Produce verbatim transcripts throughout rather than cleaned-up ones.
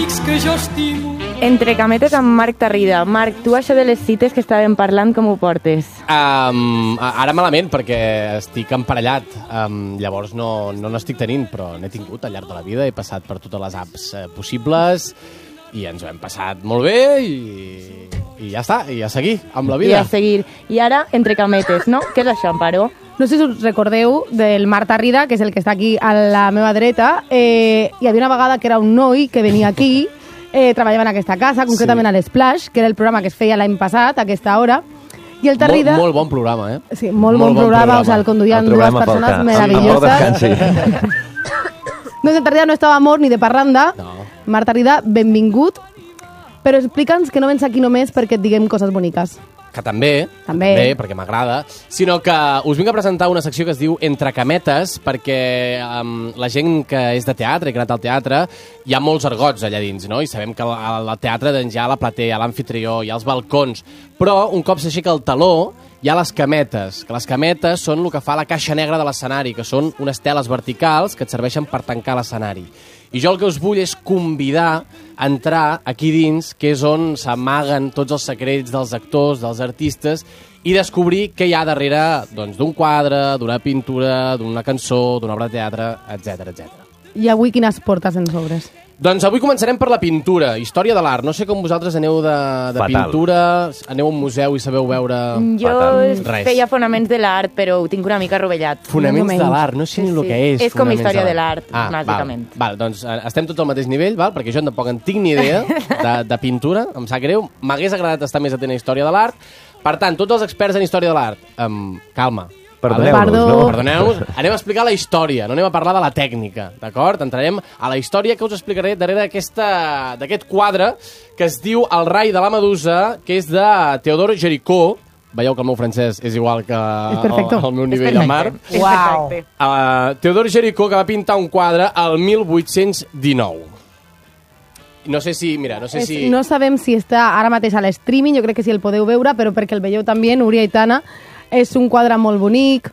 que jo estimo. Entre cametes amb Marc Tarrida. Marc, tu això de les cites que estàvem parlant, com ho portes? Um, ara malament, perquè estic emparellat. Um, llavors no no n'estic tenint, però n'he tingut al llarg de la vida. He passat per totes les apps eh, possibles i ens ho hem passat molt bé i, i ja està, i a seguir amb la vida. I a seguir. I ara, entre cametes, no? Què és això, Amparo? No sé si us recordeu del Marc Tarrida, que és el que està aquí a la meva dreta. Eh, hi havia una vegada que era un noi que venia aquí, eh, treballava en aquesta casa, concretament sí. a l'Splash, que era el programa que es feia l'any passat, a aquesta hora. I el Tarrida... Molt, molt bon programa, eh? Sí, molt, molt bon, bon programa, programa. O sigui, el conduïen el dues persones meravelloses. Doncs el Tarrida no estava mort ni de parranda. No. Marc Tarrida, benvingut. Però explica'ns que no vens aquí només perquè et diguem coses boniques. Que també, també, també perquè m'agrada, sinó que us vinc a presentar una secció que es diu Entre cametes, perquè um, la gent que és de teatre i que ha anat al teatre, hi ha molts argots allà dins, no? I sabem que al, al teatre doncs, hi ha la platea, l'amfitrió, hi ha els balcons, però un cop s'aixeca el taló hi ha les cametes, que les cametes són el que fa la caixa negra de l'escenari, que són unes teles verticals que et serveixen per tancar l'escenari. I jo el que us vull és convidar a entrar aquí dins, que és on s'amaguen tots els secrets dels actors, dels artistes, i descobrir què hi ha darrere doncs, d'un quadre, d'una pintura, d'una cançó, d'una obra de teatre, etcètera, etcètera. I avui quines portes ens obres? Doncs avui començarem per la pintura, història de l'art. No sé com vosaltres aneu de, de pintura, aneu a un museu i sabeu veure... Jo Res. feia fonaments de l'art, però ho tinc una mica rovellat. Fonaments de l'art, no sé ni sí, el que és. És com història de l'art, ah, bàsicament. Val, val, doncs estem tots al mateix nivell, val? Perquè jo tampoc en tinc ni idea de, de pintura, em sap greu. M'hagués agradat estar més atent a història de l'art. Per tant, tots els experts en història de l'art, um, calma. Perdoneu-nos, no? Perdoneu-nos. Anem a explicar la història, no anem a parlar de la tècnica, d'acord? Entrarem a la història que us explicaré darrere d'aquest quadre que es diu El rai de la Medusa, que és de Teodor Géricault. Veieu que el meu francès és igual que el, el meu nivell de mar. Wow. Uh, Teodor Géricault, que va pintar un quadre al mil vuit-cents dinou. No sé si, mira, no sé si... No sabem si està ara mateix a l'streaming, jo crec que si el podeu veure, però perquè el veieu també, Núria i Tana. És un quadre molt bonic,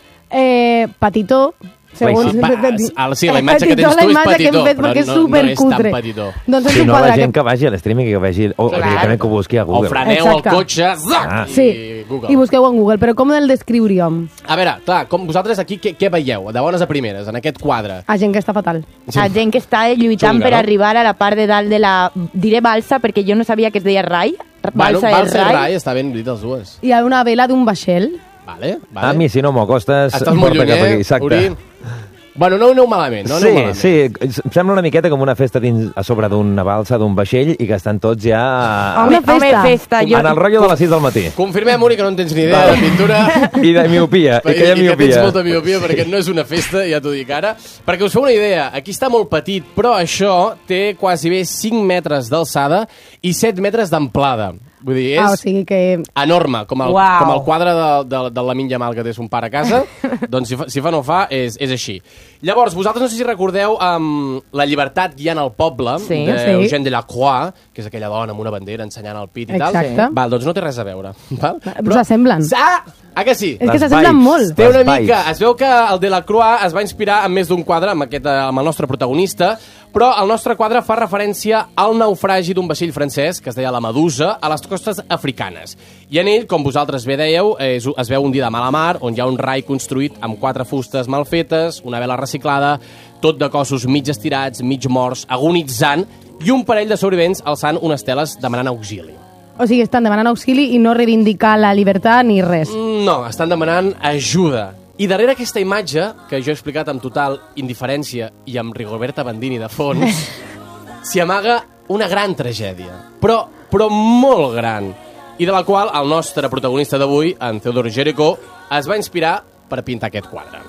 eh, petitó. Segons... Sí, pa, sí, la imatge que tens tu és petitó, però no, no és tan petitó. Doncs és si un no, la gent que... que vagi a l'streaming i que vagi... O Clar. directament que ho busqui a Google. O freneu Exacte. el cotxe ah. sí. i Google. I busqueu en Google, però com el descriuríem? A veure, clar, com vosaltres aquí què, què veieu, de bones a primeres, en aquest quadre? A gent que està fatal. Sí. A gent que està lluitant Xunga, per no? arribar a la part de dalt de la... Diré balsa, perquè jo no sabia que es deia rai. Balsa, bueno, balsa i rai. rai, està ben dit els dues. Hi ha una vela d'un vaixell. Vale, vale. A mi, si no m'ho acostes... Estàs molt lluny, eh, Uri? Bueno, no aneu malament, no aneu sí, malament. Sí, em sembla una miqueta com una festa dins, a sobre d'una balsa, d'un vaixell, i que estan tots ja... Home, festa. Home, festa. Jo... En el rotllo de les sis del matí. Confirmem, Uri, que no en tens ni idea de pintura. I de miopia, i que hi ha I miopia. que tens molta miopia, perquè no és una festa, ja t'ho dic ara. Perquè us feu una idea, aquí està molt petit, però això té quasi bé cinc metres d'alçada i set metres d'amplada. Vull dir, és ah, o sigui que... enorme, com el, wow. com el quadre de, de, de la Lamine Yamal que té son pare a casa. Doncs si fa, si fa no fa, és, és així. Llavors, vosaltres no sé si recordeu um, La llibertat guiant el poble, sí, d'Eugène sí. Delacroix, que és aquella dona amb una bandera ensenyant el pit i Exacte. tal. Val, doncs no té res a veure. Val? Però s'assemblen. Ah, ah, que sí? És que Les s'assemblen vibes. molt. Té una Les mica... vibes. Es veu que el Delacroix es va inspirar en més d'un quadre, amb, aquest, amb el nostre protagonista, però el nostre quadre fa referència al naufragi d'un vaixell francès que es deia la Medusa a les costes africanes. I en ell, com vosaltres bé dèieu, es, es veu un dia de mala mar on hi ha un rai construït amb quatre fustes mal fetes, una vela reciclada, tot de cossos mig estirats, mig morts, agonitzant, i un parell de sobrevivents alçant unes teles demanant auxili. O sigui, estan demanant auxili i no reivindicar la llibertat ni res. No, estan demanant ajuda. I darrere aquesta imatge, que jo he explicat amb total indiferència i amb Rigoberta Bandini de fons, s'hi amaga una gran tragèdia, però, però molt gran, i de la qual el nostre protagonista d'avui, en Teodor Géricault, es va inspirar per pintar aquest quadre.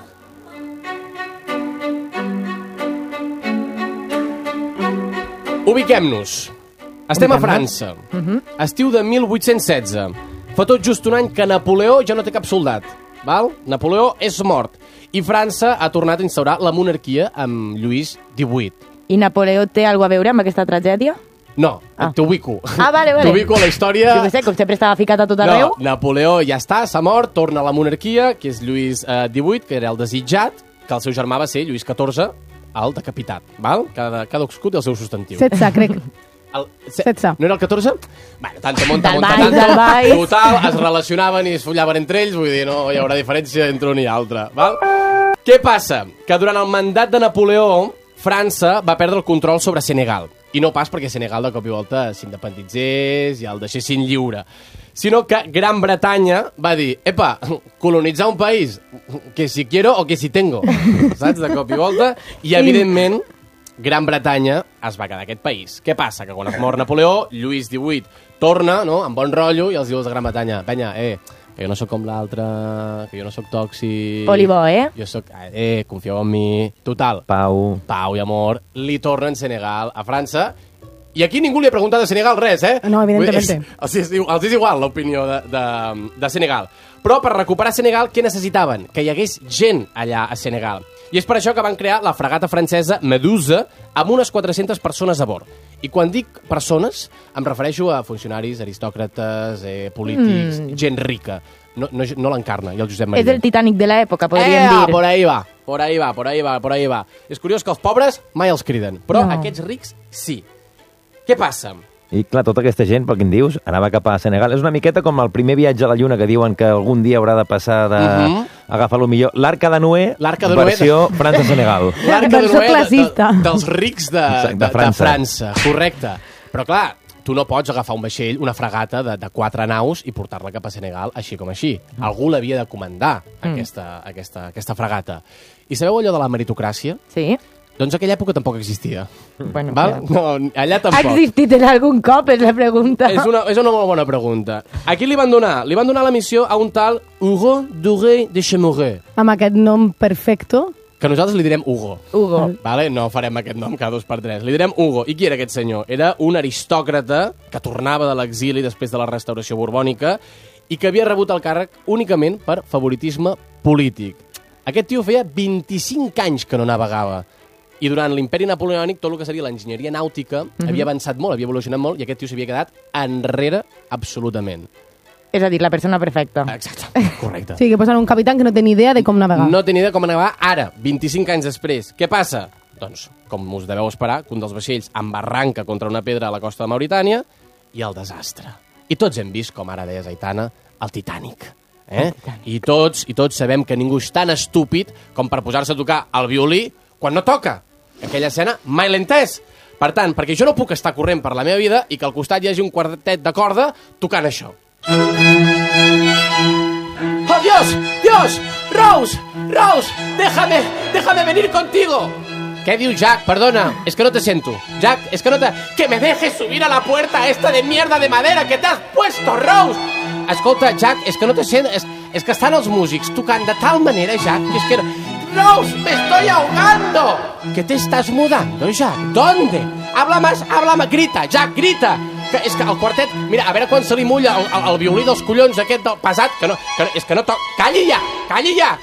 Ubiquem-nos. Estem a França. Estiu de mil vuit-cents setze. Fa tot just un any que Napoleó ja no té cap soldat. Val? Napoleó és mort. I França ha tornat a instaurar la monarquia amb Lluís divuit. I Napoleó té alguna a veure amb aquesta tragèdia? No, ah. t'ubico. Ah, vale, vale. T'ubico a la història... Jo sé, com sempre estava ficat a tot arreu. No, Napoleó ja està, s'ha mort, torna a la monarquia, que és Lluís eh, divuit, que era el desitjat, que el seu germà va ser Lluís catorze, el decapitat, val? Cada, cada escut i el seu substantiu. setze, crec. El, se, setze. No era el catorze? Bueno, tanto monta, Del monta, baix, del tanto. baix. Total, es relacionaven i es follaven entre ells, vull dir, no hi haurà diferència entre un i altre, val? Què passa? Que durant el mandat de Napoleó, França va perdre el control sobre Senegal. I no pas perquè Senegal de cop i volta s'independitzés i el deixessin lliure, sinó que Gran Bretanya va dir, epa, colonitzar un país, que si quiero o que si tengo, saps, de cop i volta, i evidentment Gran Bretanya es va quedar aquest país. Què passa? Que quan es mor Napoleó, Lluís divuit torna, no?, amb bon rotllo, i els diu a Gran Bretanya, penya, eh, que jo no sóc com l'altre, que jo no sóc tòxic... Polibó, eh? Jo sóc... Eh, confieu en mi... Total. Pau. Pau i amor. Li tornen Senegal a França. I aquí ningú li ha preguntat a Senegal res, eh? No, evidentemente. És, els, és, els és igual l'opinió de, de, de Senegal. Però per recuperar Senegal, què necessitaven? Que hi hagués gent allà a Senegal. I és per això que van crear la fragata francesa Medusa amb unes quatre-centes persones a bord. I quan dic persones, em refereixo a funcionaris, aristòcrates, eh, polítics, mm. gent rica. No, no, no l'Encarna i el Josep Maria. És el Titanic de l'època, podríem eh, dir. Por ahí va, por ahí va, por ahí va, por ahí va. És curiós que els pobres mai els criden, però No. aquests rics sí. Què passa? I clar, tota aquesta gent, pel que em dius, anava cap a Senegal. És una miqueta com el primer viatge a la Lluna que diuen que algun dia haurà de passar de Uh -huh. agafar lo millor. L'Arca de Noé, L'Arca de Noé versió França-Senegal. L'Arca de Versió Noé de, classista. de, dels rics de, Exacte, de, de de, França. de França. Correcte. Però clar, tu no pots agafar un vaixell, una fragata de, de quatre naus i portar-la cap a Senegal així com així. Algú l'havia de comandar, Mm. aquesta, aquesta, aquesta fragata. I sabeu allò de la meritocràcia? Sí. Doncs aquella època tampoc existia. Bueno, Val? però- No, allà Ha tampoc. existit en algun cop, és la pregunta. És una, és una molt bona pregunta. A qui li van donar? Li van donar la missió a un tal Hugo Duguay de Chemouré, Amb aquest nom perfecto. que nosaltres li direm Hugo. Hugo. Vale? No farem aquest nom cada dos per tres. Li direm Hugo. I qui era aquest senyor? Era un aristòcrata que tornava de l'exili després de la restauració borbònica i que havia rebut el càrrec únicament per favoritisme polític. Aquest tio feia vint-i-cinc anys que no navegava. I durant l'imperi napoleònic, tot el que seria l'enginyeria nàutica mm-hmm. havia avançat molt, havia evolucionat molt, i aquest tio s'havia quedat enrere absolutament. És a dir, la persona perfecta. Exacte, correcte. Sí, que posen un capitán que no té ni idea de com navegar. No tenia idea com navegar ara, vint-i-cinc anys després. Què passa? Doncs, com us deveu esperar, que un dels vaixells embarranca contra una pedra a la costa de Mauritània i el desastre. I tots hem vist, com ara deies, Aitana, el Titanic. Eh? I tots i tots sabem que ningú és tan estúpid com per posar-se a tocar el violí quan no toca. Aquella escena mai l'he entès. Per tant, perquè jo no puc estar corrent per la meva vida i que al costat hi hagi un quartet de corda tocant això. ¡Oh, Dios! ¡Dios! ¡Rose! ¡Rose! ¡Déjame! ¡Déjame venir contigo! ¿Qué diu, Jack? Perdona, es que no te siento. Jack, es que no te... ¡Que me dejes subir a la puerta esta de mierda de madera que te has puesto, Rose! Escolta, Jack, es que no te siento... Es, es que estan els músics tocant de tal manera, Jack, que es que... ¡Rose, me estoy ahogando! ¿Qué te estás mudando, Jack? ¿Dónde? Habla más, habla más, grita, Jack, grita! Que és que el quartet... Mira, a veure quan se li mulla el, el, el violí dels collons aquest del pesat, que no... Que, és que no toc... Calli ja! Calli ja!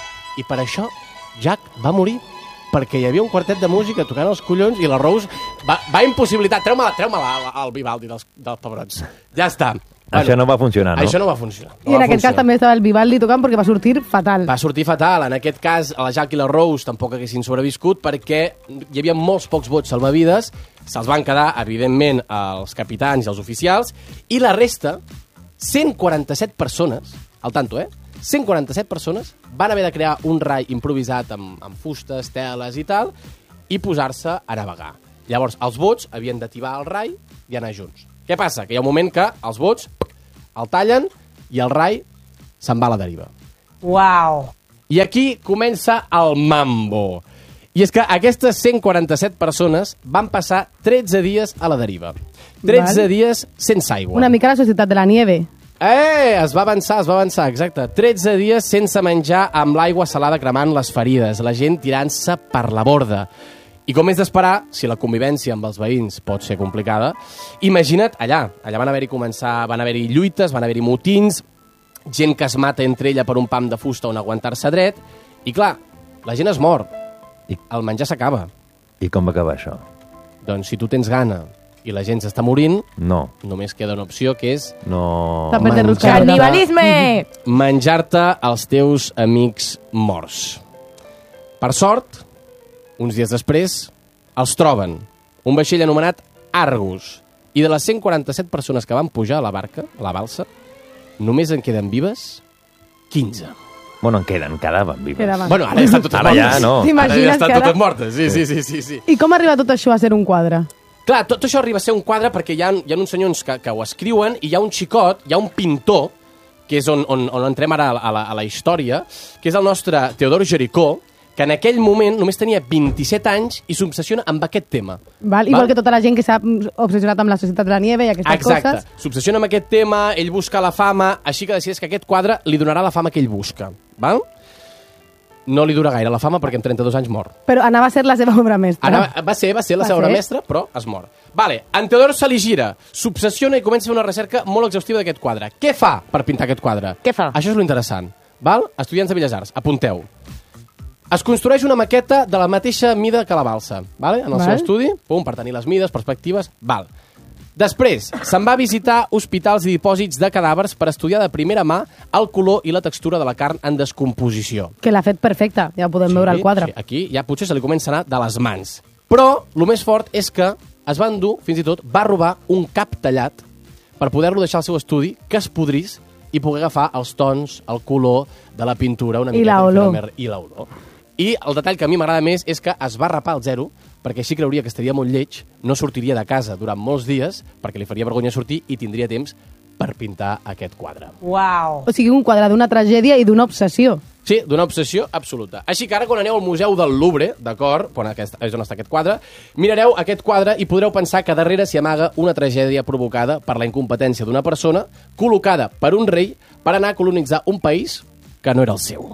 I per això Jack va morir, perquè hi havia un quartet de música tocant els collons i la Rose va, va impossibilitar... Treu-me-la, treu-me-la al Vivaldi dels, dels pebrots. Ja està. Bueno, Això no va funcionar, no? Això no va funcionar. No I en va aquest funcionar. cas també estava el Vivaldi tocant perquè va sortir fatal. Va sortir fatal. En aquest cas, la Jack i la Rose tampoc haguessin sobreviscut perquè hi havia molts pocs vots salvavides, se'ls van quedar, evidentment, els capitans i els oficials, i la resta, cent quaranta-set persones, al tanto, eh? cent quaranta-set persones van haver de crear un rai improvisat amb, amb fustes, teles i tal, i posar-se a navegar. Llavors, els bots havien d'ativar el rai i anar junts. Què passa? Que hi ha un moment que els bots el tallen i el rai se'n va a la deriva. Uau! I aquí comença el mambo. I és que aquestes cent quaranta-set persones van passar tretze dies a la deriva. tretze Val. dies sense aigua. Una mica la societat de la nieve. Eh, es va avançar, es va avançar, exacte. tretze dies sense menjar amb l'aigua salada cremant les ferides, la gent tirant-se per la borda. I com és d'esperar, si la convivència amb els veïns pot ser complicada, imagina't allà. Allà van haver-hi començar, van haver-hi lluites, van haver-hi motins, gent que es mata entre ella per un pam de fusta on aguantar-se dret, i clar, la gent es mor, i el menjar s'acaba. I com va acabar això? Doncs si tu tens gana i la gent s'està morint, No, només queda una opció, que és no... Tapes de menjar. roscada. Canibalisme! menjar-te els teus amics morts. Per sort, uns dies després, els troben un vaixell anomenat Argus. I de les cent quaranta-set persones que van pujar a la barca, a la balsa, només en queden vives quinze. Bueno, en queden, quedaven vives. Quedaven. Bueno, ara ja estan totes Ara mortes. ja no. Ara ja T'imagines estan que ara- totes mortes, sí, sí, sí, sí, sí. I com arriba tot això a ser un quadre? Clar, tot això arriba a ser un quadre perquè hi ha, hi ha uns senyors que, que ho escriuen i hi ha un xicot, hi ha un pintor, que és on, on, on entrem ara a la, a, la, a la història, que és el nostre Teodor Jericó, que en aquell moment només tenia vint-i-set anys i s'obsessiona amb aquest tema. Val? Igual que tota la gent que s'ha obsessionat amb la societat de la nieve i aquestes Exacte. coses. S'obsessiona amb aquest tema, ell busca la fama, així que decideix que aquest quadre li donarà la fama que ell busca. Val? No li dura gaire la fama perquè amb trenta-dos anys mor. Però anava a ser la seva obra mestra. Ara, va ser, va ser la Va seva obra ser? mestra, però es mor. Vale, en Teodor se li gira, s'obsessiona i comença a fer una recerca molt exhaustiva d'aquest quadre. Què fa per pintar aquest quadre? Què fa? Això és lo interessant. Val? Estudiants de Belles Arts, apunteu. Es construeix una maqueta de la mateixa mida que la balsa, vale? En el Val. seu estudi, pum, per tenir les mides, perspectives, val. Després, se'n va a visitar hospitals i dipòsits de cadàvers per estudiar de primera mà el color i la textura de la carn en descomposició. Que l'ha fet perfecta, ja podem veure el quadre. Sí, aquí ja potser se li comença a anar de les mans. Però el més fort és que es va endur, fins i tot, va robar un cap tallat per poder-lo deixar al seu estudi, que es podrís i poder agafar els tons, el color de la pintura una I miqueta la olor. més- I l'olor. I el detall que a mi m'agrada més és que es va rapar al zero, perquè així creuria que estaria molt lleig, no sortiria de casa durant molts dies, perquè li faria vergonya sortir i tindria temps per pintar aquest quadre. Uau. O sigui, un quadre d'una tragèdia i d'una obsessió. Sí, d'una obsessió absoluta. Així que ara, quan aneu al Museu del Louvre, d'acord, on aquest, és on està aquest quadre, mirareu aquest quadre i podreu pensar que darrere s'hi amaga una tragèdia provocada per la incompetència d'una persona col·locada per un rei per anar a colonitzar un país que no era el seu.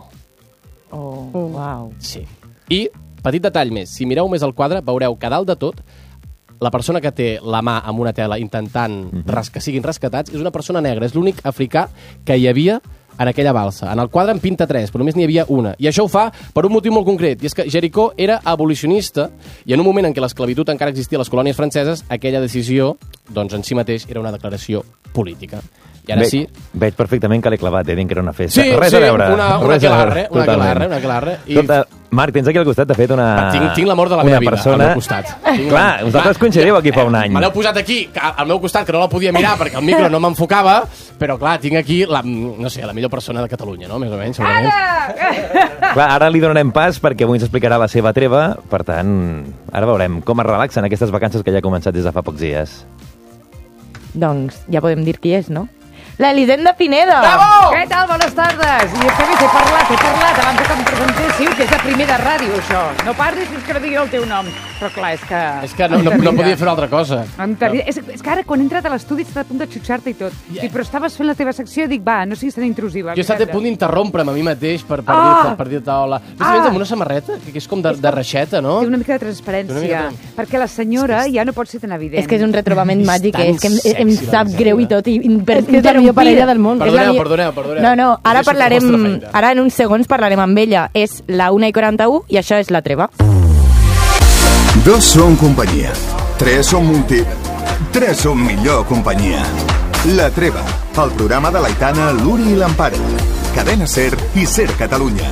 Oh, uau. Sí. I, petit detall més, si mireu més el quadre, veureu que dalt de tot la persona que té la mà amb una tela intentant res que siguin rescatats és una persona negra, és l'únic africà que hi havia en aquella balsa. En el quadre en pinta tres, però només n'hi havia una. I això ho fa per un motiu molt concret, i és que Jericó era abolicionista i en un moment en què l'esclavitud encara existia a les colònies franceses, aquella decisió, doncs en si mateix, era una declaració política. I ara Ve, sí... Veig perfectament que l'he clavat, eh, dient que era una festa. Sí, Res sí, a veure. una, una res a aquelarre, veure, una totalment. aquelarre, una aquelarre. I... Escolta, Marc, tens aquí al costat, de fet, una... Ah, tinc, tinc l'amor de la una meva vida persona... al meu costat. Tinc Clar, la- vosaltres Clar, coincidiu aquí fa un any. Me l'heu posat aquí, que- al meu costat, que no la podia mirar perquè el micro no m'enfocava, però clar, tinc aquí, la, no sé, la millor persona de Catalunya, no? Més o menys, segurament. Clar, ara li donarem pas perquè avui ens explicarà la seva treva, per tant, ara veurem com es relaxen aquestes vacances que ja ha començat des de fa pocs dies. Doncs ja podem dir qui és, no? La Elisenda Pineda! Bravo! Què tal? Bones tardes. I és que més he parlat, he parlat abans que em presentéssiu, que és de primer de ràdio, això. No parlis fins que no digui el teu nom. Però clar, és que... És que no, no, no podia fer una altra cosa. Em terri- és, és que ara, quan he entrat a l'estudi, estava a punt de xutxar-te i tot. Yeah. Dic, però estaves fent la teva secció i dic, va, no siguis tan intrusiva. Jo he estat a punt d'interrompre'm a mi mateix per, per Ah! dir-te per dir-te hola. Més o menys amb una samarreta, que és com de, de reixeta, no? Té una mica de Té transparència, una mica de- perquè la senyora ja no pot ser tan evident. És que és un retrobament És màgic, tan és que em, sexy, em la sap Elisenda. greu i tot, i per, És que és la millor parella del món. És la Perdoneu, millor- perdoneu, perdoneu. No, no, ara Deixo fer la vostra parlarem, feina. ara en uns segons parlarem amb ella. És la una i quaranta-u i això és la treva. Dos són companyia. Tres són multi... Tres són millor companyia. La Treva, el programa de l'Aitana, l'Uri i l'Empara. Cadena Ser i Ser Catalunya.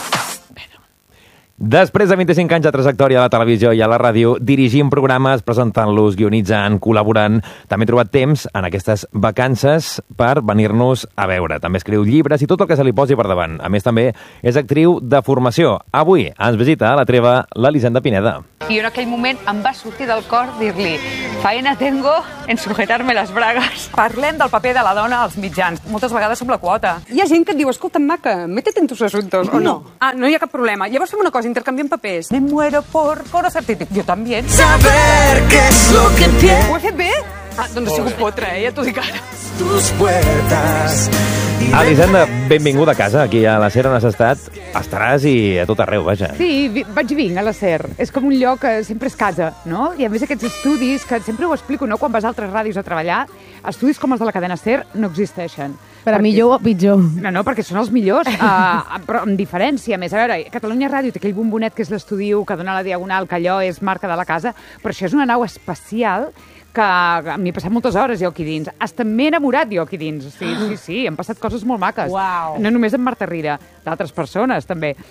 Després de vint-i-cinc anys de trajectòria a la televisió i a la ràdio, dirigint programes, presentant-los, guionitzant, col·laborant, també he trobat temps en aquestes vacances per venir-nos a veure. També escriu llibres i tot el que se li posi per davant. A més, també és actriu de formació. Avui ens visita a la treva l'Elisenda Pineda. I en aquell moment em va sortir del cor dir-li faena tengo en sujetar-me les bragues. Parlem del paper de la dona als mitjans. Moltes vegades som la quota. Hi ha gent que et diu, escolta, maca, métete en tus asuntos, o no? Ah, no hi ha cap problema. Llavors fem una cosa, intercanviem papers. Me muero por conocerte. Dic, jo també. Saber qué es lo que tiene Ho he fet bé? Ah, doncs he sigut potra, eh? Ja t'ho dic ara. tus puertas. Elisenda, benvinguda a casa, aquí a la Ser on has estat. Estaràs i a tot arreu, vaja. Sí, vi- vaig i vinc a la Ser. És com un lloc que sempre és casa, no? I a més aquests estudis, que sempre ho explico, no? Quan vas a altres ràdios a treballar, estudis com els de la cadena Ser no existeixen. Per a Perquè- millor o pitjor. No, no, perquè són els millors, uh, però amb diferència. A més, a veure, Catalunya Ràdio té aquell bombonet que és l'estudi u, que dona la diagonal, que allò és marca de la casa, però això és una nau espacial que m'hi he passat moltes hores jo aquí dins. Hasta m'he enamorat jo aquí dins. Sí, sí, sí, han passat coses molt maques. Uau. No només amb Marta Rira, d'altres persones també.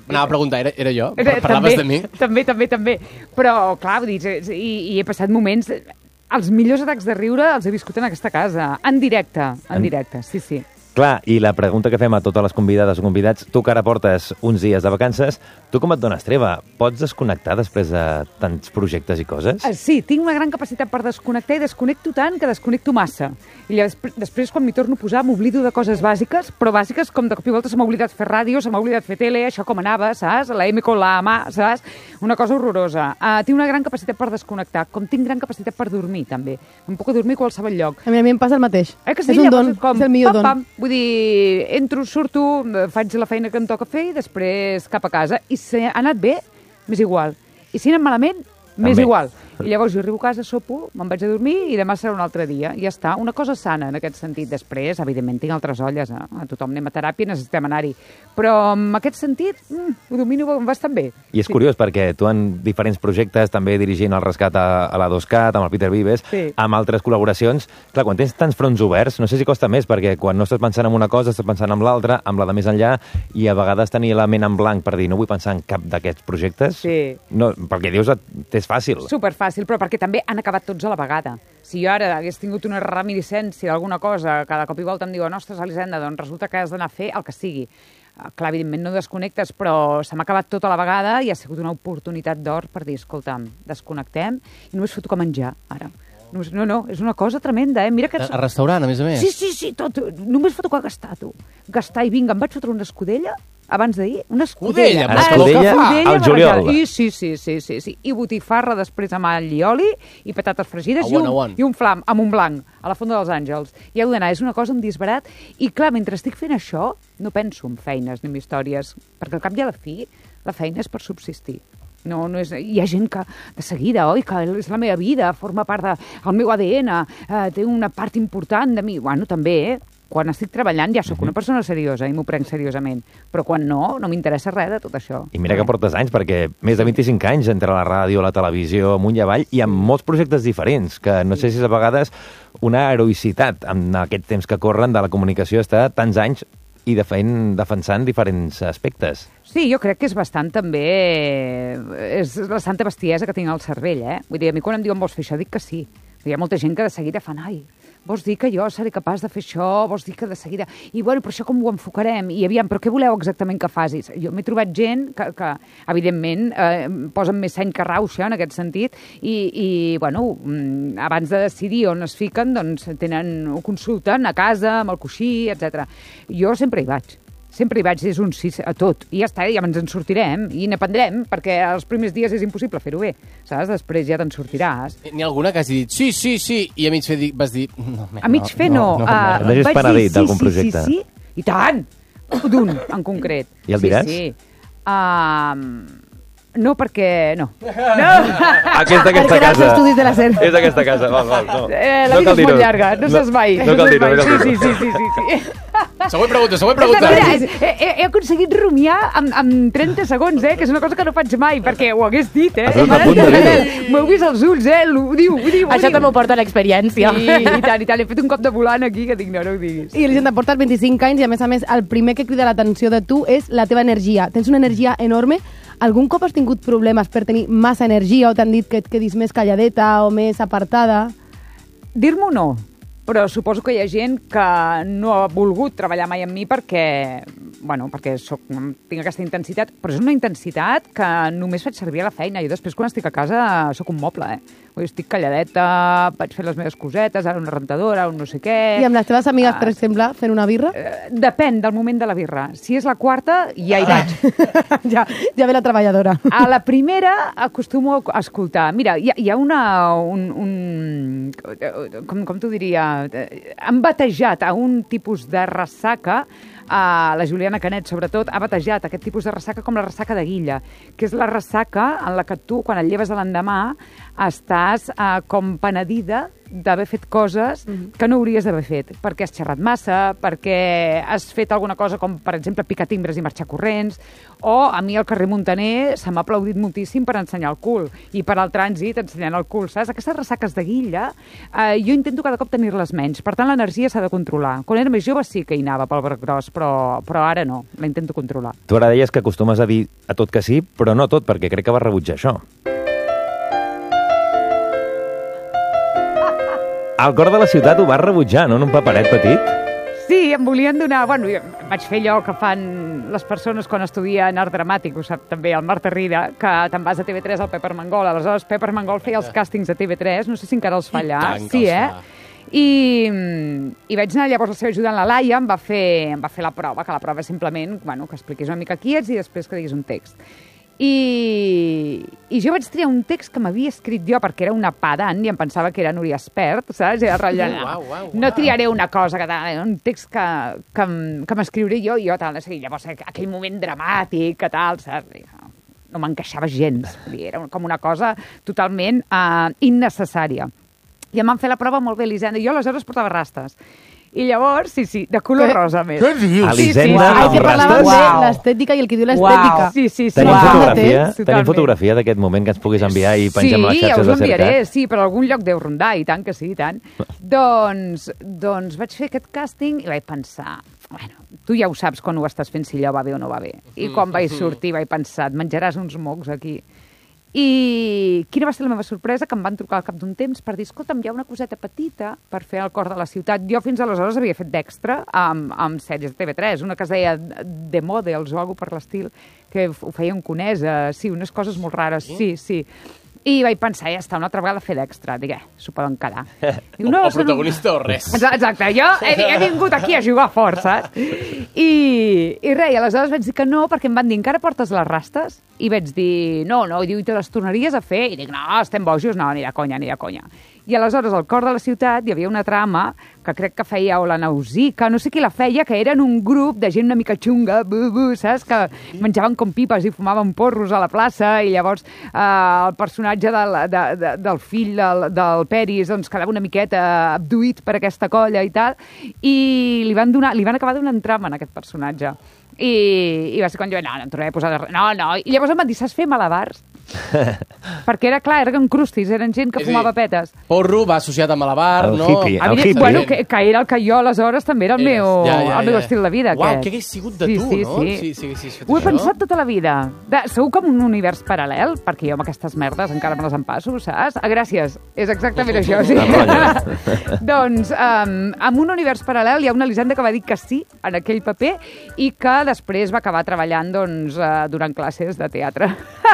M'anava a preguntar, era, era jo? Eh, Parlaves també, de mi? També, també, també. Però, clar, vull dir, i, i he passat moments... Els millors atacs de riure els he viscut en aquesta casa, en directe, en, en... directe, sí, sí. Clar, i la pregunta que fem a totes les convidades o convidats, tu que ara portes uns dies de vacances, tu com et dones treva? Pots desconnectar després de tants projectes i coses? Uh, sí, tinc una gran capacitat per desconnectar i desconnecto tant que desconnecto massa. I després, després quan m'hi torno a posar, m'oblido de coses bàsiques, però bàsiques com de cop i volta se m'ha oblidat fer ràdio, se m'ha oblidat fer tele, això com anava, saps? La M con la mà, saps? Una cosa horrorosa. Uh, tinc una gran capacitat per desconnectar, com tinc gran capacitat per dormir, també. Em puc dormir a qualsevol lloc. A mi, a mi em passa el mateix. Eh que sí? És un Llavors don, com, és el millor pam, don. pam. Vull dir, entro, surto, faig la feina que em toca fer i després cap a casa. I si ha anat bé, m'és igual. I si ha anat malament, m'és També. igual. I llavors jo arribo a casa, sopo, me'n vaig a dormir i demà serà un altre dia. I ja està. Una cosa sana, en aquest sentit. Després, evidentment, tinc altres olles. Eh? A tothom anem a teràpia, necessitem anar-hi. Però en aquest sentit, mm, ho domino bastant bé. I és sí. curiós perquè tu en diferents projectes, també dirigint el rescat a, a la dos-cat, amb el Peter Vives, Sí. amb altres col·laboracions, clar, quan tens tants fronts oberts, no sé si costa més, perquè quan no estàs pensant en una cosa, estàs pensant en l'altra, amb la de més enllà, i a vegades tenir la ment en blanc per dir no vull pensar en cap d'aquests projectes, Sí. no, perquè dius és fàcil. Superfàcil, però perquè també han acabat tots a la vegada. Si jo ara hagués tingut una reminiscència d'alguna cosa, cada cop i volta em diuen, ostres, Elisenda, doncs resulta que has d'anar a fer el que sigui. Uh, clar, evidentment no desconnectes, però se m'ha acabat tot a la vegada i ha sigut una oportunitat d'or per dir, escolta'm, desconnectem i només foto que menjar, ara. Només, no, no, és una cosa tremenda, eh? Mira que... A restaurant, a més a més. Sí, sí, sí, tot. Només foto que gastar, tu. Gastar i vinga, em vaig fotre una escudella abans d'ahir, una escudella. Escudella, però escudella escudella al juliol. barrejada. I sí, sí, sí, sí, sí. I botifarra després amb all i oli, i patates fregides, A i one, un, a one. i un flam, amb un blanc, a la Fonda dels Àngels. I heu d'anar, és una cosa, un disbarat. I clar, mentre estic fent això, no penso en feines ni en històries, perquè al cap i a la fi, la feina és per subsistir. No, no és, hi ha gent que de seguida, oi, que és la meva vida, forma part del meu A D N, eh, té una part important de mi. Bueno, també, eh? Quan estic treballant ja sóc una persona seriosa i m'ho prenc seriosament, però quan no, no m'interessa res de tot això. I mira que portes anys, perquè més de vint-i-cinc anys entre la ràdio, la televisió, amunt i avall, i amb molts projectes diferents, que no sé si és a vegades una heroïcitat en aquest temps que corren de la comunicació, està tants anys i defend, defensant diferents aspectes. Sí, jo crec que és bastant també... És la santa bestiesa que tinc al cervell, eh? Vull dir, a mi quan em diuen vols fer això, dic que sí. Hi ha molta gent que de seguida fan, ai, vols dir que jo seré capaç de fer això, vols dir que de seguida... I bueno, però això com ho enfocarem? I aviam, però què voleu exactament que facis? Jo m'he trobat gent que, que evidentment, eh, posen més seny que rauxa en aquest sentit i, i bueno, abans de decidir on es fiquen, doncs tenen, ho consulten a casa, amb el coixí, etcètera. Jo sempre hi vaig. Sempre hi vaig, és un sí a tot. I ja està, ja ens en sortirem i n'aprendrem, perquè els primers dies és impossible fer-ho bé, saps? Després ja te'n sortiràs. N'hi ha alguna que has dit sí, sí, sí, i a mig fer di- vas dir... No, A mig fer no. no, no, Uh, no. Deixes vaig penedit dir d'algun sí, projecte. Sí, sí, sí, i tant! D'un, en concret. I el diràs? Sí, sí. Uh, no, perquè... No. No! Aquesta, aquesta Perquè eren els casa. estudis de la SER. És aquesta casa, val, val. No. Eh, la No vida cal és molt dir-ho. llarga, no, saps mai. No cal saps dir-ho, mai. no cal Sí, dir-ho. sí, sí, sí, sí, sí. Següent pregunta, següent Mira, pregunta. he, he, he aconseguit rumiar amb, amb trenta segons, eh? Que és una cosa que no faig mai, perquè ho hagués dit, eh? Has estat a punt de dir-ho. M'heu vist els ulls, eh? Ho diu, ho diu, ho Això diu. també ho porta l'experiència. Sí, i tant, i tant. He fet un cop de volant aquí que dic, no, no ho diguis. I Elisenda, portes vint-i-cinc anys i, a més a més, el primer que crida l'atenció de tu és la teva energia. Tens una energia enorme. Algun cop has tingut problemes per tenir massa energia o t'han dit que et quedis més calladeta o més apartada? Dir-m'ho no, però suposo que hi ha gent que no ha volgut treballar mai amb mi perquè, bueno, perquè soc, tinc aquesta intensitat, però és una intensitat que només faig servir a la feina. Jo després, quan estic a casa, sóc un moble, eh? Vull dir, estic calladeta, vaig fer les meves cosetes, ara una rentadora, un no sé què... I amb les teves amigues, Ah. per exemple, fent una birra? Eh, Depèn del moment de la birra. Si és la quarta, ja hi vaig. ja, ja ve la treballadora. A la primera acostumo a escoltar. Mira, hi ha, hi ha una... Un, un, com, com t'ho diria? Han batejat a un tipus de ressaca, a la Juliana Canet, sobretot, ha batejat aquest tipus de ressaca com la ressaca de Guilla, que és la ressaca en la que tu, quan et lleves de l'endemà, estàs eh, com penedida d'haver fet coses que no hauries d'haver fet, perquè has xerrat massa, perquè has fet alguna cosa com, per exemple, picar timbres i marxar corrents, o a mi al carrer Montaner se m'ha aplaudit moltíssim per ensenyar el cul, i per al trànsit ensenyant el cul, saps? Aquestes ressaques de guilla, eh, jo intento cada cop tenir-les menys, per tant l'energia s'ha de controlar. Quan era més jove sí que hi anava pel braç gros, però, però ara no, la intento controlar. Tu ara deies que acostumes a dir a tot que sí, però no tot, perquè crec que vas rebutjar això. Al cor de la ciutat ho vas rebutjar, no? En un paperet petit? Sí, em volien donar... Bueno, jo vaig fer allò que fan les persones quan estudien art dramàtic, ho sap també el Marta Rida, que te'n vas a T V tres al Pep Armengol. Aleshores, Pep Armengol feia els càstings a T V tres, no sé si encara els fa allà. Sí, eh? I, I vaig anar llavors la seva ajudant, la Laia, em va, fer, em va fer la prova, que la prova és simplement, bueno, que expliquis una mica qui ets i després que diguis un text. I, i jo vaig triar un text que m'havia escrit jo perquè era una pedant i em pensava que era Núria Espert, saps? Era ratllant. Uau, uau, uau. No triaré una cosa, que tal, un text que, que, que m'escriuré jo i jo, tal, i llavors aquell moment dramàtic, que tal, saps? No m'encaixava gens, era com una cosa totalment uh, innecessària. I em van fer la prova molt bé, Elisenda, i jo aleshores portava rastes. I llavors, sí, sí, de color rosa més. Què dius? Elisenda, sí, sí, amb que parlaven rastes? de l'estètica i el que diu l'estètica. Sí, sí, sí. Tenim Wow. fotografia, Totalment. tenim fotografia d'aquest moment que ens puguis enviar i pengem a les Sí, xarxes us de ho enviaré, cerca. sí, per algun lloc deu rondar, i tant que sí, i tant. doncs, doncs vaig fer aquest càsting i vaig pensar, bueno, tu ja ho saps quan ho estàs fent si allò va bé o no va bé. I quan vaig sortir vaig pensar, et menjaràs uns mocs aquí. I quina va ser la meva sorpresa? Que em van trucar al cap d'un temps per dir, escolta'm, hi ha una coseta petita per fer al cor de la ciutat. Jo fins aleshores havia fet d'extra amb, amb sèries de T V tres, una que es deia The Models o alguna per l'estil, que ho feia en Conesa, sí, unes coses molt rares, sí, sí. I vaig pensar, ja està, una altra vegada fer d'extra. Dic, eh, s'ho poden quedar. Dic, no, o són- protagonista o res. Exacte, jo he, he vingut aquí a jugar fort, saps? I, i res, i aleshores vaig dir que no, perquè em van dir, encara portes les rastes? I vaig dir, no, no, i diu, i te les tornaries a fer? I dic, no, estem bojos, no, ni de conya, ni de conya. I aleshores, al cor de la ciutat, hi havia una trama que crec que feia o la Nausica, no sé qui la feia, que eren un grup de gent una mica xunga, bu, bu, saps? Que menjaven com pipes i fumaven porros a la plaça, i llavors eh, el personatge del, de, de, del fill del, del Peris doncs, quedava una miqueta abduït per aquesta colla i tal, i li van, donar, li van acabar donant trama en aquest personatge. I, i va ser quan jo, no, no em tornaré a posar de res. No, no. I llavors em van dir, saps fer malabars? Perquè era clar, eren crustis, eren gent que És fumava a dir, petes. Porro va associat amb malabar, El no? hippie, el Evident- hippie. Bueno, que, que era el que jo aleshores també era el Eres. meu, Ja, ja, el meu ja. estil de vida. Uau, aquest. què hagués sigut de sí, tu, sí, no? Sí. Sí, sí, sí, sí, Ho he això. pensat tota la vida. De, segur que en un univers paral·lel, perquè jo amb aquestes merdes encara me les empasso, saps? Ah, gràcies, és exactament això, sí. Doncs, um, en un univers paral·lel hi ha una Elisenda que va dir que sí en aquell paper i que després va acabar treballant doncs, uh, durant classes de teatre.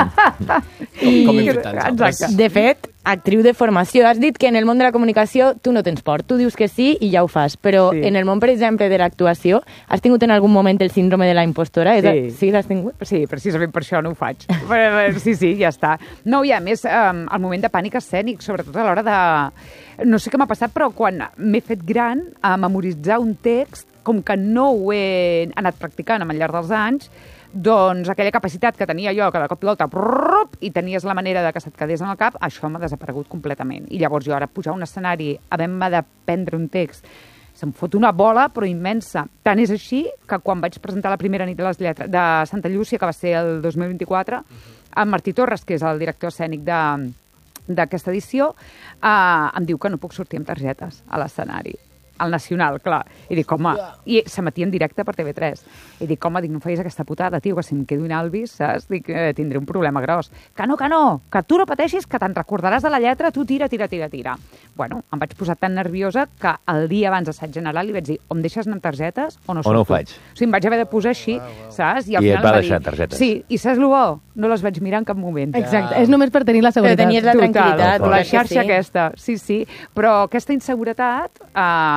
Com, com hem fet tants altres. Exacte. De fet, actriu de formació. Has dit que en el món de la comunicació tu no tens por. Tu dius que sí i ja ho fas. Però Sí. en el món, per exemple, de l'actuació, has tingut en algun moment el síndrome de la impostora? És Sí. a- Sí, l'has tingut? Sí, precisament per això no ho faig. Però, sí, sí, ja està. No, i a més, um, el moment de pànic escènic, sobretot a l'hora de... No sé què m'ha passat, però quan m'he fet gran a memoritzar un text, com que no ho he anat practicant al llarg dels anys, doncs aquella capacitat que tenia jo, que de cop i volta prrrup, i tenies la manera de que se't quedés en el cap, això m'ha desaparegut completament. I llavors jo ara pujar a un escenari, havent-me d'aprendre un text, se'm fot una bola, però immensa. Tant és així que quan vaig presentar la primera nit de les lletres de Santa Llúcia, que va ser el dos mil vint-i-quatre, amb Martí Torres, que és el director escènic de d'aquesta edició, eh, em diu que no puc sortir amb targetes a l'escenari. Al Nacional, clar. I dic, home... I s'emetia en directe per T V tres. I dic, home, dic, no facis aquesta putada, tio, que si em quedo inalvis, saps? Dic, eh, tindré un problema gros. Que no, que no, que tu no pateixis, que te'n recordaràs de la lletra, tu tira, tira, tira, tira. Bueno, em vaig posar tan nerviosa que el dia abans d'assaig general li vaig dir, o em deixes anar amb targetes o no O surto. no ho faig. O sigui, em vaig haver de posar així, saps? al I et final va em va deixar dir, targetes. Sí, i saps el bo? No les vaig mirar en cap moment. Exacte, és només per tenir la Però seguretat. tenies la Total, tranquil·litat. la clar que xarxa sí. aquesta, sí, sí. Però aquesta inseguretat, eh,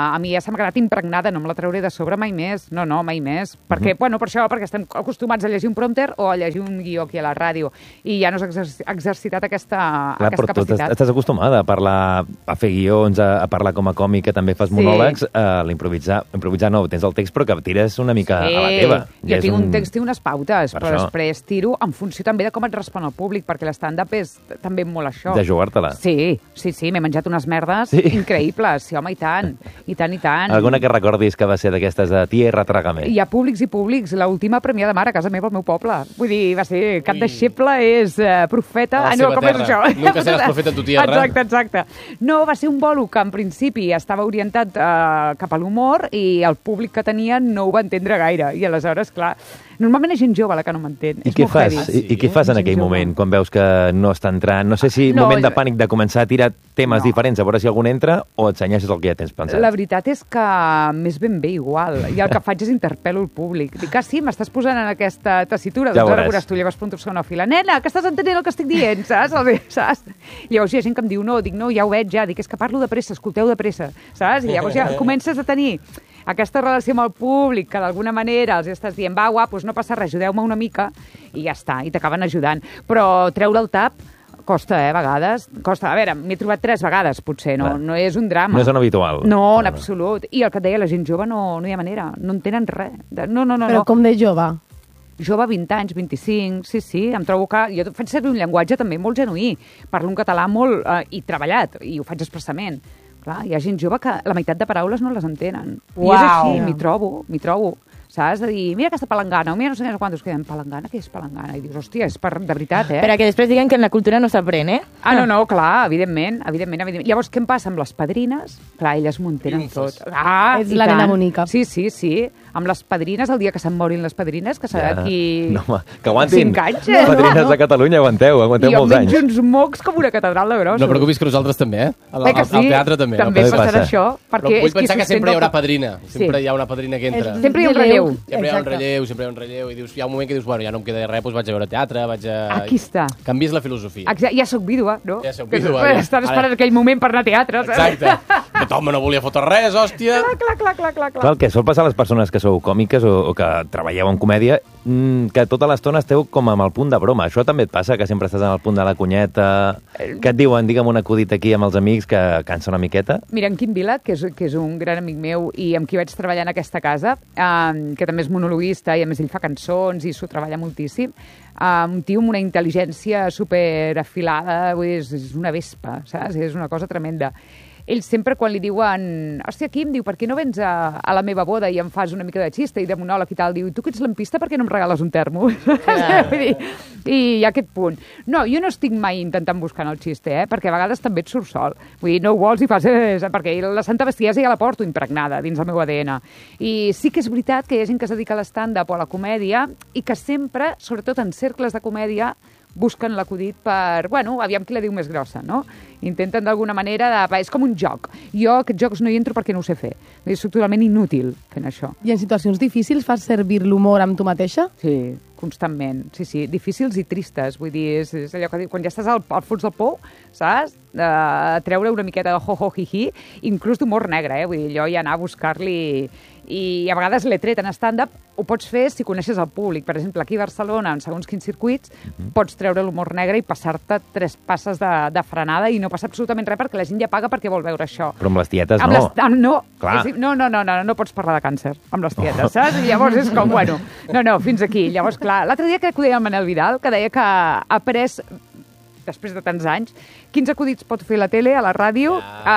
a mi ja s'ha quedat impregnada, no me la trauré de sobre mai més. No, no, mai més. Perquè, bueno, per això, perquè estem acostumats a llegir un prompter o a llegir un guió aquí a la ràdio. I ja no s'ha exerc exercitat aquesta, Clar, aquesta però tu capacitat. estàs acostumada a parlar, a fer guions, a, a parlar com a còmic, que també fas Sí. monòlegs, a l'improvisar, improvisar no, tens el text, però que tires una mica Sí, a la teva. jo és tinc un text i unes pautes, Per però això. després tiro en funció també de com et respon el públic, perquè l'stand-up és també molt això. De jugar-te-la. Sí, sí, sí, m'he menjat unes merdes Sí. increïbles, sí, home, i tant, i tant, i tant. Alguna que recordis que va ser d'aquestes de tierra, trágame. Hi ha públics i públics. L'última premiada mare a casa meva, al meu poble. Vull dir, va ser cap deixeble, és uh, profeta... A la Ah, no, seva com terra. és això? Nunca seràs profeta en tu tierra. Exacte, exacte. No, va ser un bolo que en principi estava orientat uh, cap a l'humor i el públic que tenia no ho va entendre gaire. I aleshores, clar, normalment és gent jove la que no m'entén. I És què molt fas? heavy. I, I què fas en Gent aquell jove. moment, quan veus que no està entrant? No sé si No, moment de jo- pànic de començar a tirar temes No. diferents, a veure si algun entra, o et senyeixes el que ja tens pensat? La veritat és que m'és ben bé igual. I el que faig és interpel·lo el públic. Dic, ah, sí, m'estàs posant en aquesta tessitura. Ja Doncs ara veuràs. veuràs tu, llavors punto segona fila. Nena, que estàs entenent el que estic dient, saps? saps? Llavors hi ha gent que em diu, no, dic, no, ja ho veig, ja. Dic, és que parlo de pressa, escolteu de pressa, saps? I llavors ja comences a tenir aquesta relació amb el públic, que d'alguna manera els estàs dient, va, guapos, no passa res, ajudeu-me una mica, i ja està, i t'acaben ajudant. Però treure el tap costa, eh, a vegades. Costa. A veure, m'he trobat tres vegades, potser, no, Clar. no és un drama. No és un habitual. No, en absolut. I el que et deia, la gent jove no, no hi ha manera, no entenen res. De- No, no, no. Però no. com de jove? Jove, vint anys, vint-i-cinc, sí, sí, em trobo que... Jo faig servir un llenguatge també molt genuí. Parlo un català molt... Eh, i treballat, i ho faig expressament. Clar, hi ha gent jove que la meitat de paraules no les entenen. I és Uau. així, m'hi trobo, m'hi trobo. Saps? De dir, mira aquesta palangana, o mira no sé quantos queden. Palangana? Què és palangana? I dius, hòstia, és per, de veritat, eh? Per a que després diguen que en la cultura no s'aprèn, eh? Ah, no, no, clar, evidentment, evidentment, evidentment. Llavors, què em passa amb les padrines? Clar, elles m'ho entenen tot. Triomfes. Ah, Ets i la nena tant. bonica. Sí, sí, sí. Amb les padrines, el dia que se'n morin les padrines, que serà aquí... No, home, que aguantin. Cinc anys, eh? Padrines No, no. de Catalunya, aguanteu, aguanteu jo molts anys. menjo uns mocs com una catedral de grossos. No et preocupis que nosaltres també, eh? Al, Eh que al, sí? al teatre també. També no? També passarà passa. això. Però Perquè vull és qui pensar que sempre hi sustenta haurà el- padrina. Sempre Sí. hi ha una padrina que entra. És- Sempre hi ha un Relleu. relleu. Sempre hi ha un Exacte. relleu, sempre hi ha un relleu, i dius, hi ha un moment que dius, bueno, ja no em queda res, doncs vaig a veure teatre, vaig a... Aquí està. Canvies la filosofia. Exacte, ja sóc vídua, no? Ja sóc Que- vídua, que ja. Estan esperant Ara- aquell moment per anar a teatre. saps? Exacte. Tothom no volia fotre res, hòstia. Clar, clar, clar, clar, clar. Clar, el que sol passar a les persones que sou còmiques o, o que treballeu en comèdia, mm, que tota l'estona esteu com amb el punt de broma. Això també et passa, que sempre estàs en el punt de la cunyeta, que et diuen, digue'm un acudit aquí amb els amics que cansa una miqueta. Mira, en Quim Vila, que és, que és un gran amic meu i amb qui vaig treballar en aquesta casa, eh, que també és monologuista i a més ell fa cançons i s'ho treballa moltíssim, eh, un tio amb una intel·ligència superafilada, vull dir, és, és una vespa, saps? És una cosa tremenda. Ell sempre quan li diuen, hòstia, Quim, diu, per què no vens a, a la meva boda i em fas una mica de xista i de monòleg i tal? Diu, tu que ets lampista, per què no em regales un termo? Vull dir, i hi ha aquest punt. No, jo no estic mai intentant buscar el xiste, eh? Perquè a vegades també et surt sol. Vull dir, no ho vols i fas... Eh, perquè la santa bestiesa ja la porto impregnada dins el meu A D N. I sí que és veritat que hi ha gent que es dedica a l'stand-up o a la comèdia i que sempre, sobretot en cercles de comèdia, busquen l'acudit per, bueno, aviam qui la diu més grossa, no? Intenten d'alguna manera, de, va, és com un joc. Jo aquests jocs no hi entro perquè no ho sé fer. És totalment inútil fent això. I en situacions difícils fas servir l'humor amb tu mateixa? Sí, constantment. Sí, sí, difícils i tristes. Vull dir, és, és allò que diu, quan ja estàs al, al fons del pou, saps? Uh, treure una miqueta de ho-ho-hi-hi, inclús d'humor negre, eh? Vull dir, allò ja anar a buscar-li... I a vegades l'he tret en stand-up, ho pots fer si coneixes el públic. Per exemple, aquí a Barcelona, en segons quins circuits, mm-hmm. pots treure l'humor negre i passar-te tres passes de, de frenada i no passa absolutament res perquè la gent ja paga perquè vol veure això. Però amb les tietes Amb no. les, amb, no, Clar. és, no, no, no, no, no pots parlar de càncer amb les tietes, saps? I llavors és com, bueno, no, no, fins aquí. Llavors, clar, l'altre dia crec que ho deia el Manel Vidal, que deia que ha après, després de tants anys, quins acudits pot fer la tele, a la ràdio, a,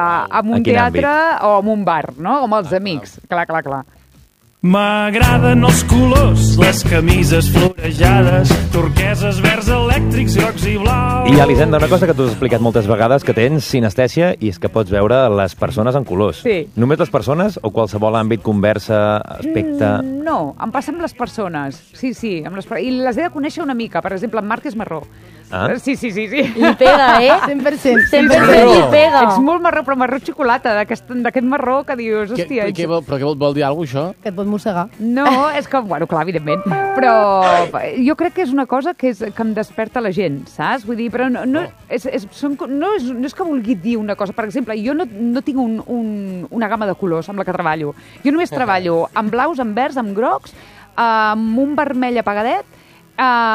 a un En quin teatre o en un bar, no? O amb els amics. Clar, clar, clar. M'agraden els colors, les camises florejades, turqueses, verds elèctrics, grocs i blaus. I, Elisenda, una cosa que tu has explicat moltes vegades, que tens sinestèsia i és que pots veure les persones en colors. Sí. Només les persones o qualsevol àmbit, conversa, aspecte... Mm, no, em passa amb les persones. Sí, sí, amb les, per- i les he de conèixer una mica. Per exemple, en Marc és marró. Ah? Sí, sí, sí, sí. Li pega, eh? cent per cent. cent per cent li pega. Ets molt marró, però marró xocolata, d'aquest d'aquest marró que dius, Què, hòstia... què vol, però què vol, vol dir alguna cosa, això? Que et pot mossegar. No, és que, bueno, clar, evidentment, però jo crec que és una cosa que, és, que em desperta la gent, saps? Vull dir, però no, no, és, és, són, no, és, no és que vulgui dir una cosa. Per exemple, jo no, no tinc un, un, una gamma de colors amb la que treballo. Jo només treballo amb blaus, amb verds, amb grocs, amb un vermell apagadet, Uh,